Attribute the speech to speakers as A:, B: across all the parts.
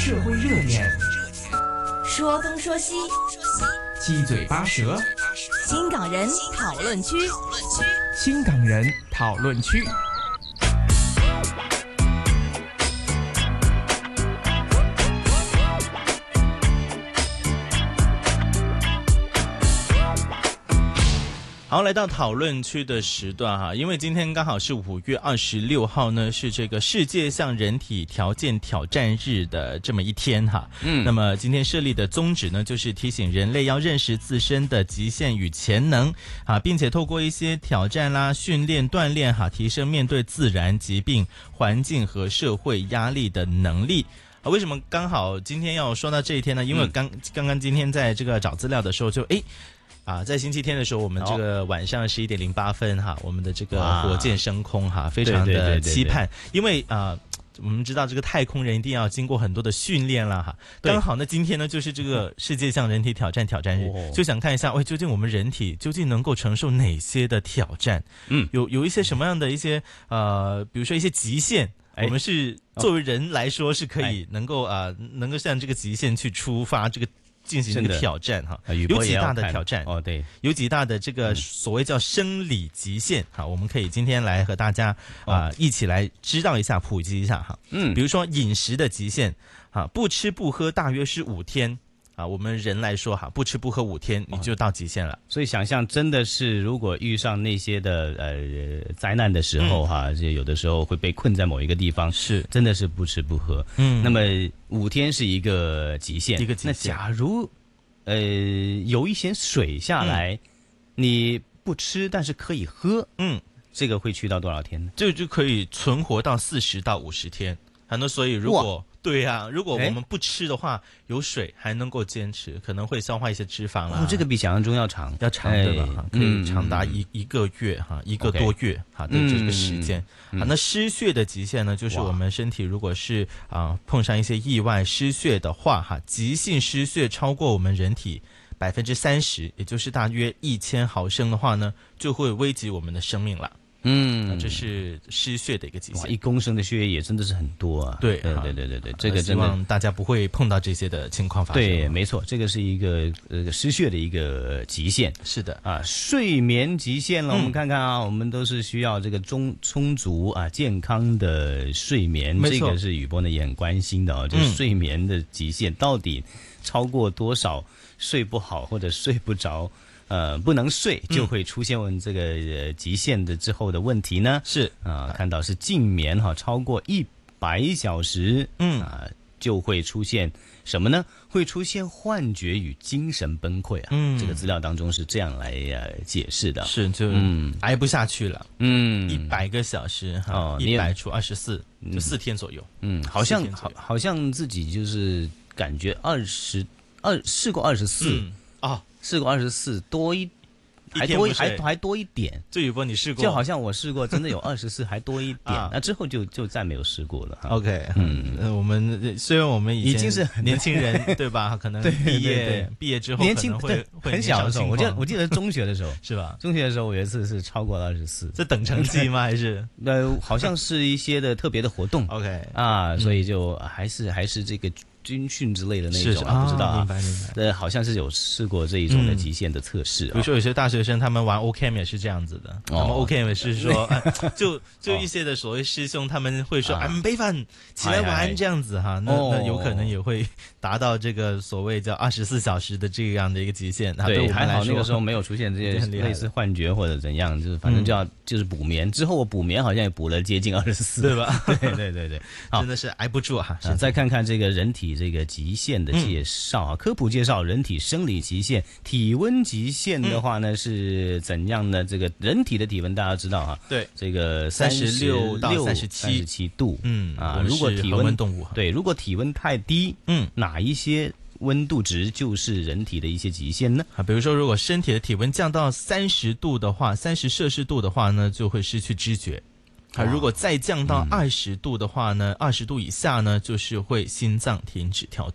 A: 社会热点，
B: 说东说西，
A: 七嘴八舌，
B: 新港人讨论区，
A: 新港人讨论区。
C: 好，来到讨论区的时段哈，因为今天刚好是5月26号呢，是这个世界向人体条件挑战日的这么一天哈。那么今天设立的宗旨呢，就是提醒人类要认识自身的极限与潜能啊，并且透过一些挑战啦、训练、锻炼哈，提升面对自然、疾病、环境和社会压力的能力。为什么刚好今天要说到这一天呢？因为刚刚今天在这个找资料的时候就在星期天的时候，我们这个晚上11点08分哈，我们的这个火箭升空哈，非常的期盼，因为我们知道这个太空人一定要经过很多的训练了哈。刚好呢，今天呢就是这个世界向人体挑战日，就想看一下，究竟我们人体究竟能够承受哪些的挑战？有一些什么样的一些比如说一些极限。我们是作为人来说是可以能够向这个极限去出发，这个进行这个挑战哈，有几大的挑战对，有几大的这个所谓叫生理极限哈，我们可以今天来和大家一起来知道一下，普及一下哈。比如说饮食的极限不吃不喝大约是5天。我们人来说哈，不吃不喝5天你就到极限了。所以想象真的是，如果遇上那些的灾难的时候哈，有的时候会被困在某一个地方，是真的是不吃不喝。那么5天是一个极限，那假如有一些水下来，你不吃但是可以喝，这个会去到多少天呢？这就可以存活到40到50天。那所以如果如果我们不吃的话，有水还能够坚持，可能会消化一些脂肪啦。这个比想象中要长对吧？可以长达一个月哈，1个多月哈的这个时间。那失血的极限呢，就是我们身体如果是碰上一些意外失血的话哈，急性失血超过我们人体30%，也就是大约1000毫升的话呢，就会危及我们的生命了。这是失血的一个极限。1公升的血液也真的是很多啊。对，这个希望大家不会碰到这些的情况发生。对，没错，这个是一个失血的一个极限。是的睡眠极限了，我们看看我们都是需要这个充足健康的睡眠，这个是宇波呢也很关心的就是睡眠的极限到底超过多少睡不好或者睡不着。不能睡就会出现这个极限的之后的问题呢？是看到是静眠超过100小时，就会出现什么呢？会出现幻觉与精神崩溃这个资料当中是这样来解释的。是就挨不下去了。100个小时100除24，就4天左右。好像自己就是感觉试过24试过24多还多一点。这宇波你试过？就好像我试过，真的有24还多一点。那之后就再没有试过了。OK，我们虽然我们已经是年轻人，对吧？可能毕业之后可能会很小的时候，我记得中学的时候是吧？中学的时候我有一次是超过了24。这等成绩吗？还是好像是一些的特别的活动。OK 所以就还是这个。军训之类的那种不知道明白。好像是有试过这一种的极限的测试。比如说有些大学生他们玩 OCam 也是这样子的。他们 OCam 也是说就一些的所谓师兄他们会说唔俾瞓起来玩这样子哈。那有可能也会达到这个所谓叫24小时的这样的一个极限。对，还好那个时候没有出现这些类似幻觉或者怎样，就是反正就是补眠。之后我补眠好像也补了接近24，对吧？对，真的是挨不住哈。再看看这个人体这个极限的介绍科普介绍人体生理极限。体温极限的话呢是怎样呢？这个人体的体温大家知道对，这个36到37度。如果体温动物对，如果体温太低，哪一些温度值就是人体的一些极限呢？比如说如果身体的体温降到30度的话，30摄氏度的话呢，就会失去知觉。如果再降到20度的话呢，20度以下呢，就是会心脏停止跳动。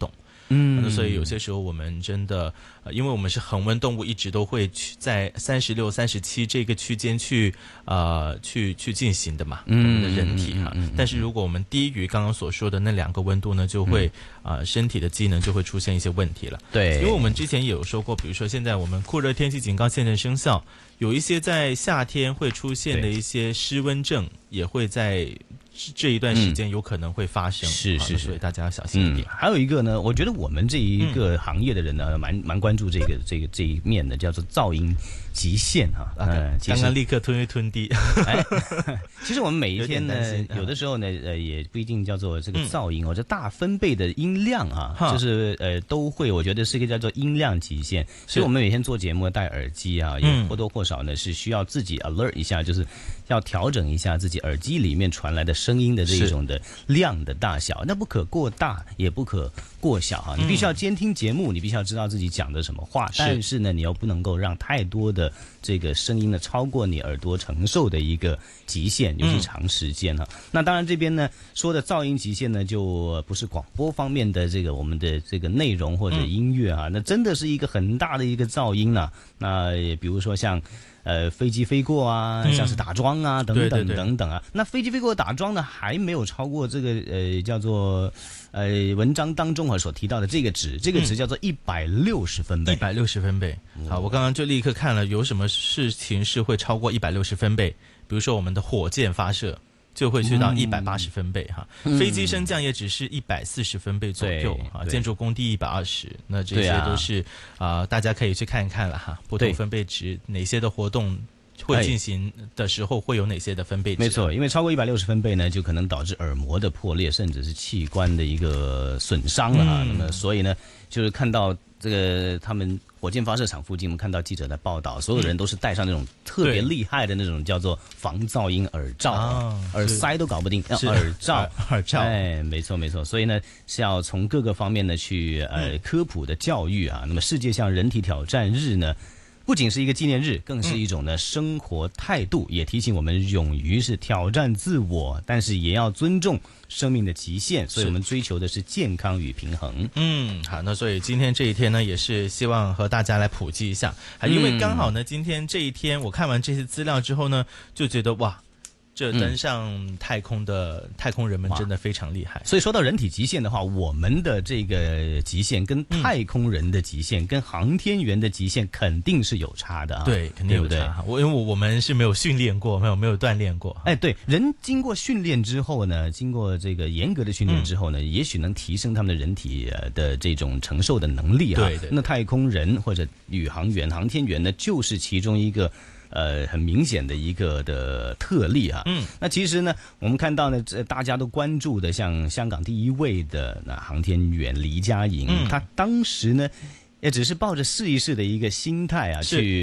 C: 那所以有些时候我们真的，因为我们是恒温动物，一直都会去在36、37这个区间去进行的嘛，我们的人体哈。但是如果我们低于刚刚所说的那2个温度呢，就会身体的机能就会出现一些问题了。
D: 对，
C: 因为我们之前也有说过，比如说现在我们酷热天气警告现正生效，有一些在夏天会出现的一些湿温症，也会在这一段时间有可能会发生，所以大家要小心一点。
D: 还有一个呢，我觉得我们这一个行业的人呢，蛮关注这一面的，叫做噪音极限哈。
C: 刚刚立刻吞一吞地。
D: 其实我们每一天呢，有的时候呢，也不一定叫做这个噪音，这大分贝的音量啊，就是都会，我觉得是一个叫做音量极限。所以我们每天做节目戴耳机啊，也或多或少呢是需要自己 alert 一下，就是要调整一下自己耳机里面传来的声音的这一种的量的大小，那不可过大，也不可过小哈。你必须要监听节目，你必须要知道自己讲的什么话，但是呢，你又不能够让太多的这个声音呢超过你耳朵承受的一个极限，尤其长时间哈。那当然这边呢说的噪音极限呢，就不是广播方面的这个我们的这个内容或者音乐哈，那真的是一个很大的一个噪音了。那比如说像飞机飞过啊，像是打桩啊，等等等等啊。那飞机飞过打桩呢，还没有超过这个叫做文章当中所提到的这个值，这个值叫做160分贝。
C: 160分贝。好，我刚刚就立刻看了，有什么事情是会超过160分贝？比如说我们的火箭发射。就会去到180分贝哈，飞机升降也只是140分贝左右啊，建筑工地120，那这些都是大家可以去看一看了哈，不同分贝值哪些的活动会进行的时候会有哪些的分贝值？
D: 没错，因为超过160分贝呢，就可能导致耳膜的破裂，甚至是器官的一个损伤了啊。那么所以呢，就是看到这个他们火箭发射场附近，我们看到记者的报道，所有人都是戴上那种特别厉害的那种叫做防噪音耳罩，耳塞都搞不定，耳罩。没错没错。所以呢，是要从各个方面呢去科普的教育啊。那么世界上人体挑战日呢，不仅是一个纪念日，更是一种呢生活态度，也提醒我们勇于是挑战自我，但是也要尊重生命的极限，所以我们追求的是健康与平衡。
C: 好，那所以今天这一天呢，也是希望和大家来普及一下，因为刚好呢，今天这一天我看完这些资料之后呢，就觉得哇。这登上太空的太空人们真的非常厉害，
D: 所以说到人体极限的话，我们的这个极限跟太空人的极限、跟航天员的极限肯定是有差的啊。
C: 对，肯定有差。因为我们是没有训练过，没有锻炼过。
D: 对，人经过训练之后呢，经过这个严格的训练之后呢，也许能提升他们的人体的这种承受的能力啊。对。那太空人或者宇航员、航天员呢，就是其中一个。很明显的一个的特例啊。那其实呢，我们看到呢，大家都关注的，像香港第一位的航天员黎佳莹，他当时呢，也只是抱着试一试的一个心态啊，去